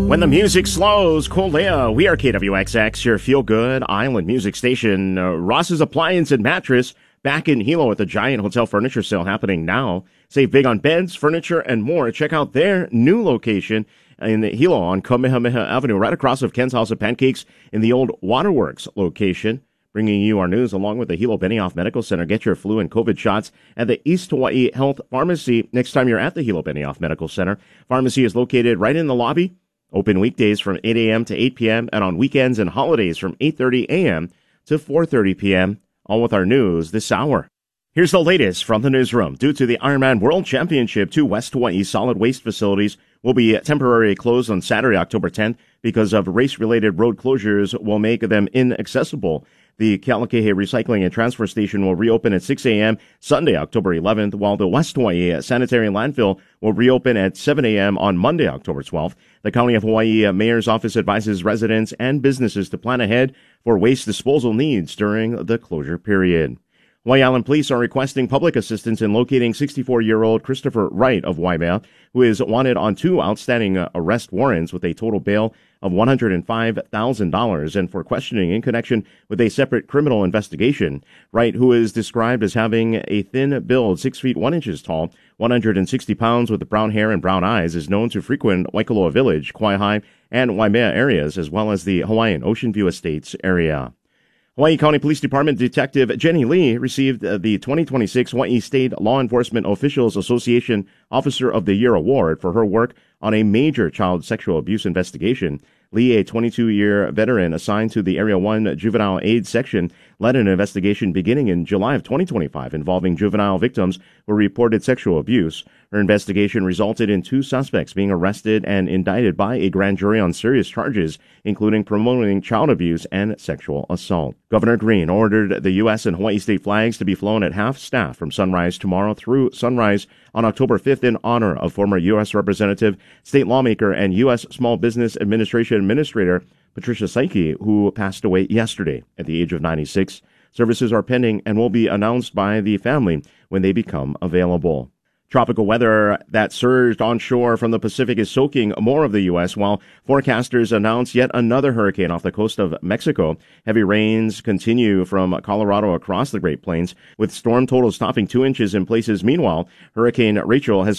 When the music slows, Kolea, we are KWXX, your feel-good island music station. Ross's Appliance and Mattress back in Hilo at the Giant Hotel Furniture Sale happening now. Save big on beds, furniture, and more. Check out their new location in Hilo on Kamehameha Avenue, right across of Ken's House of Pancakes in the old Waterworks location. Bringing you our news along with the Hilo Benioff Medical Center. Get your flu and COVID shots at the East Hawaii Health Pharmacy next time you're at the Hilo Benioff Medical Center. Pharmacy is located right in the lobby. Open weekdays from 8 a.m. to 8 p.m. and on weekends and holidays from 8:30 a.m. to 4:30 p.m. All with our news this hour. Here's the latest from the newsroom. Due to the Ironman World Championship, 2 West Hawaii solid waste facilities will be temporarily closed on Saturday, October 10th, because of race-related road closures will make them inaccessible. The Kealakahe Recycling and Transfer Station will reopen at 6 a.m. Sunday, October 11th, while the West Hawaii Sanitary Landfill will reopen at 7 a.m. on Monday, October 12th. The County of Hawaii Mayor's Office advises residents and businesses to plan ahead for waste disposal needs during the closure period. Hawaii Island Police are requesting public assistance in locating 64-year-old Christopher Wright of Waimea, who is wanted on 2 outstanding arrest warrants with a total bail of $105,000 and for questioning in connection with a separate criminal investigation. Wright, who is described as having a thin build, 6 feet 1 inches tall, 160 pounds with brown hair and brown eyes, is known to frequent Waikoloa Village, Kawaihae, and Waimea areas, as well as the Hawaiian Ocean View Estates area. Hawaii County Police Department Detective Jenny Lee received the 2026 Hawaii State Law Enforcement Officials Association Officer of the Year Award for her work on a major child sexual abuse investigation. Lee, a 22-year veteran assigned to the Area 1 Juvenile AIDS Section, led an investigation beginning in July of 2025 involving juvenile victims who reported sexual abuse. Her investigation resulted in 2 suspects being arrested and indicted by a grand jury on serious charges, including promoting child abuse and sexual assault. Governor Green ordered the U.S. and Hawaii state flags to be flown at half-staff from sunrise tomorrow through sunrise on October 5th in honor of former U.S. Representative, state lawmaker, and U.S. Small Business Administration Administrator Patricia Saiki, who passed away yesterday at the age of 96. Services are pending and will be announced by the family when they become available. Tropical weather that surged onshore from the Pacific is soaking more of the U.S., while forecasters announce yet another hurricane off the coast of Mexico. Heavy rains continue from Colorado across the Great Plains, with storm totals topping 2 inches in places. Meanwhile, Hurricane Rachel has